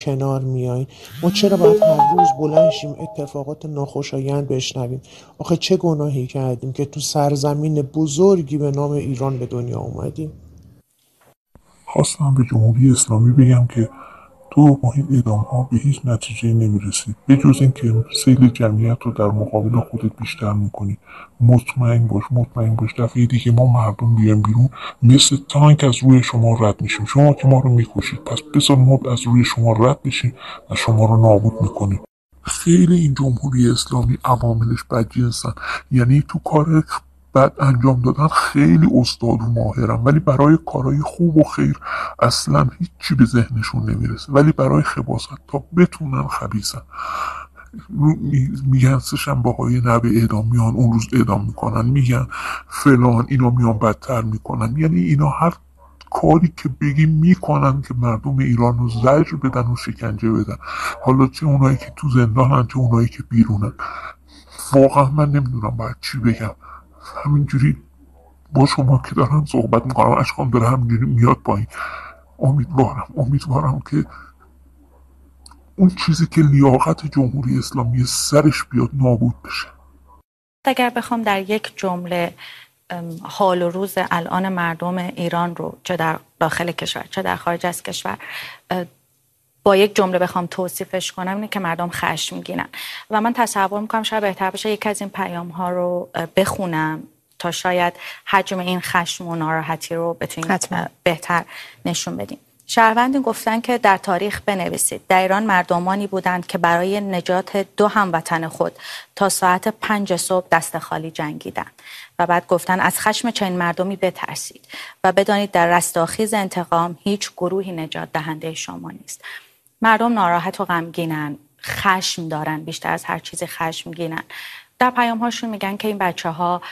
کنار میایین؟ ما چرا باید هر روز بلند شیم اتفاقات ناخوشایند بشنویم؟ آخه چه گناهی کردیم که تو سرزمین بزرگی به نام ایران به دنیا اومدیم؟ خواستم به جمهوری اسلامی بگم که تو با این اعدام ها به هیچ نتیجه نمیرسی به جز اینکه سیل جمعیت رو در مقابل خودت بیشتر میکنی. مطمئن باش دفعه دیگه ما مردم بیایم بیرون مثل تانک از روی شما رد میشیم. شما که ما رو میکشید، پس بذار ما از روی شما رد بشیم و شما رو نابود میکنیم. خیلی این جمهوری اسلامی عواملش بدجنسن، یعنی تو کار بد انجام دادن خیلی استاد و ماهرن، ولی برای کارهای خوب و خیر اصلا هیچی به ذهنشون نمیرسه، ولی برای خباثت تا بتونن خبیثن. میگن سه شنبه های نوه اعدام میان اون روز اعدام میکنن، میگن فلان اینا میان بدتر میکنن. یعنی اینا هر کاری که بگی میکنن که مردم ایران رو زجر بدن و شکنجه بدن، حالا چه اونایی که تو زندانن چه اونایی که بیرونن. واقعا من نمیدونم باید چی بگم. همینجوری با شما که دارم صحبت میکنم اشکام داره همینجوری میاد پایین. امیدوارم که اون چیزی که لیاقت جمهوری اسلامی سرش بیاد نابود بشه. اگر بخوام در یک جمله حال و روز الان مردم ایران رو چه در داخل کشور چه در خارج از کشور با یک جمله بخوام توصیفش کنم اینه که مردم خشمگینن و من تصور میکنم شاید بهتر باشه یک از این پیام ها رو بخونم تا شاید حجم این خشم و ناراحتی رو بتونیم بهتر نشون بدیم. شهروندی گفتن که در تاریخ بنویسید در ایران مردمانی بودند که برای نجات دو هموطن خود تا ساعت 5 صبح دست خالی جنگیدند و بعد گفتن از خشم چنین مردمی بترسید و بدانید در رستاخیز انتقام هیچ گروهی نجات دهنده شما نیست. مردم ناراحت و غمگینن، خشم دارن، بیشتر از هر چیزی خشمگینن. در پیام هاشون میگن که این بچه‌ها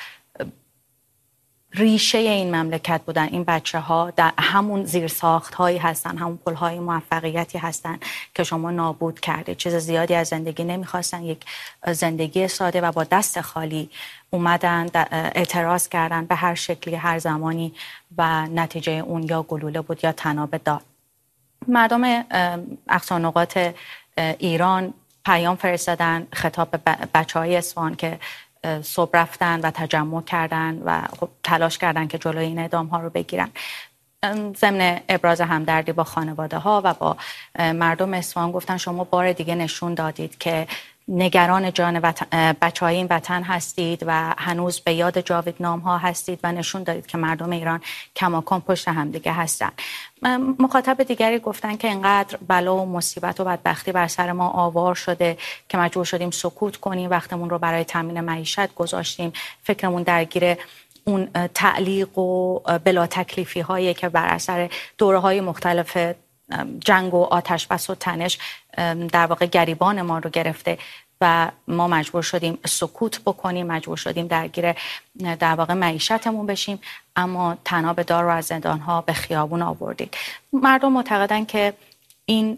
ریشه این مملکت بودن، این بچه ها در همون زیرساخت هایی هستن، همون پل های موفقیتی هستن که شما نابود کرده. چیز زیادی از زندگی نمیخواستن، یک زندگی ساده و با دست خالی اومدن اعتراض کردن به هر شکلی هر زمانی و نتیجه اون یا گلوله بود یا طناب دار. مردم اقصا نقاط ایران پیام فرستادن خطاب به بچه های اصفهان که صبح رفتن و تجمع کردن و خب تلاش کردن که جلوی این اعدام ها رو بگیرن. ضمن ابراز همدردی با خانواده ها و با مردم اصفهان گفتن شما بار دیگه نشون دادید که نگران جان بچه های این وطن هستید و هنوز به یاد جاودانام ها هستید و نشون دادید که مردم ایران کماکان پشت همدیگه هستن. مخاطب دیگری گفتن که اینقدر بلا و مصیبت و بدبختی بر سر ما آوار شده که مجبور شدیم سکوت کنیم، وقتمون رو برای تامین معیشت گذاشتیم، فکرمون درگیر اون تعلیق و بلا تکلیفی هایی که بر اثر دوره های مختلف جنگ و آتش بس و تنش در واقع گریبان ما رو گرفته و ما مجبور شدیم سکوت بکنیم، مجبور شدیم درگیر در واقع معیشتمون بشیم، اما طناب دار رو از زندان‌ها به خیابون آوردید. مردم معتقدن که این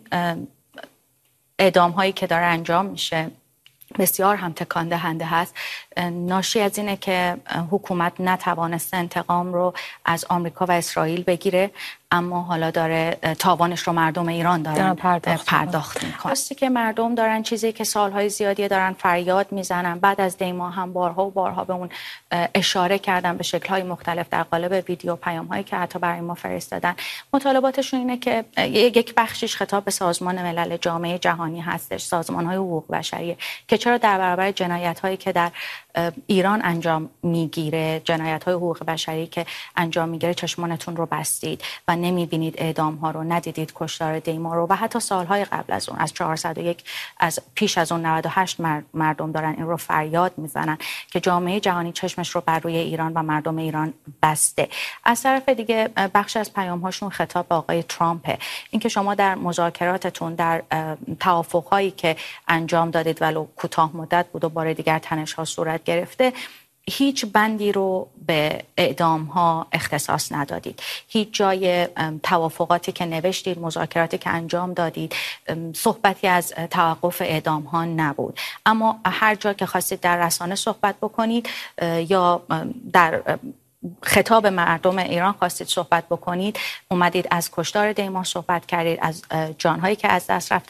اعدام هایی که داره انجام میشه بسیار هم تکان دهنده هست. ناشی از اینه که حکومت نتوانسته انتقام رو از آمریکا و اسرائیل بگیره، اما حالا داره تاوانش رو مردم ایران دارن پرداخت میکنن. راستی که مردم دارن چیزی که سالهای زیادی دارن فریاد میزنن، بعد از دی ما هم بارها و بارها به اون اشاره کردن به شکل‌های مختلف در قالب ویدیو پیام‌هایی که حتی برای ما فرستادن. مطالباتشون اینه که یک بخشش خطاب به سازمان ملل، جامعه جهانی هستش، سازمان‌های حقوق بشری، که چرا در برابر جنایت‌هایی که در ایران انجام میگیره، جنایت‌های حقوق بشری که انجام میگیره، چشمانتون رو بستید و نمیبینید اعدام ها رو، ندیدید کشتار دیما رو و حتی سالهای قبل از اون از 401 از پیش از اون 98 مردم دارن این رو فریاد میزنن که جامعه جهانی چشمش رو بر روی ایران و مردم ایران بسته. از طرف دیگه بخش از پیام هاشون خطاب به آقای ترامپ، اینکه شما در مذاکراتتون، در توافق‌هایی که انجام دادید ولو کوتاه مدت بود و بار دیگر تنش ها صورت گرفته، هیچ بندی رو به اعدام ها اختصاص ندادید. هیچ جای توافقاتی که نوشتید، مذاکراتی که انجام دادید، صحبتی از توقف اعدام ها نبود. اما هر جا که خواستید در رسانه صحبت بکنید یا در خطاب مردم ایران خواستید صحبت بکنید، اومدید از کشتار دیما صحبت کردید، از جانهایی که از دست رفته